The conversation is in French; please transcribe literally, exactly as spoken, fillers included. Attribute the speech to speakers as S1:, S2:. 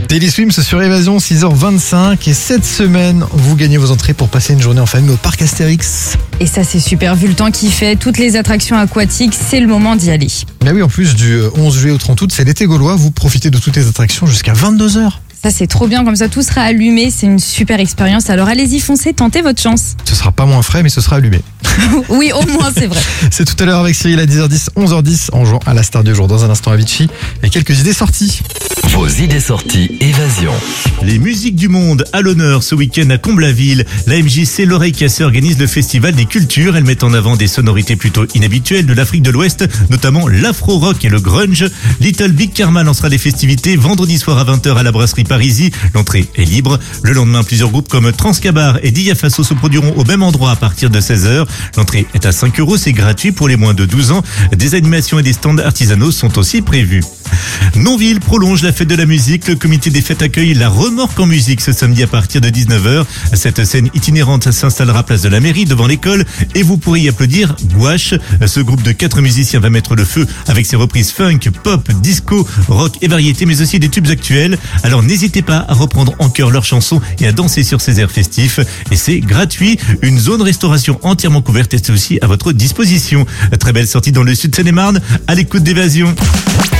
S1: Daily Swim sur Évasion, six heures vingt-cinq. Et cette semaine, vous gagnez vos entrées pour passer une journée en famille au parc Astérix.
S2: Et ça, c'est super. Vu le temps qu'il fait, toutes les attractions aquatiques, c'est le moment d'y aller.
S1: Mais oui, en plus du onze juillet au trente août, c'est l'été gaulois. Vous profitez de toutes les attractions jusqu'à vingt-deux heures.
S2: Ça, c'est trop bien. Comme ça, tout sera allumé. C'est une super expérience. Alors, allez-y, foncez, tentez votre chance.
S1: Ce sera pas moins frais, mais ce sera allumé.
S2: Oui, au moins, c'est vrai.
S1: C'est tout à l'heure avec Cyril à dix heures dix, onze heures dix, en jouant à la star du jour. Dans un instant, Avicii et quelques idées sorties.
S3: Vos idées sorties Évasion.
S4: Les musiques du monde à l'honneur ce week-end à Comble-la-Ville. La M J C L'Oreille Cassée organise le Festival des Cultures. Elle met en avant des sonorités plutôt inhabituelles de l'Afrique de l'Ouest, notamment l'afro-rock et le grunge. Little Big Karma lancera les festivités vendredi soir à vingt heures à la brasserie Parisie. L'entrée est libre. Le lendemain, plusieurs groupes comme Transcabar et Diafaso se produiront au même endroit à partir de seize heures. L'entrée est à cinq euros, c'est gratuit pour les moins de douze ans. Des animations et des stands artisanaux sont aussi prévus. Nonville prolonge la fête de la musique. Le comité des fêtes accueille la remorque en musique ce samedi à partir de dix-neuf heures. Cette scène itinérante s'installera place de la mairie devant l'école et vous pourrez y applaudir Gouache. Ce groupe de quatre musiciens va mettre le feu avec ses reprises funk, pop, disco, rock et variété, mais aussi des tubes actuels. Alors n'hésitez pas à reprendre en chœur leurs chansons et à danser sur ces airs festifs. Et c'est gratuit. Une zone restauration entièrement couverte est aussi à votre disposition. Très belle sortie dans le sud de Seine-et-Marne à l'écoute d'Évasion.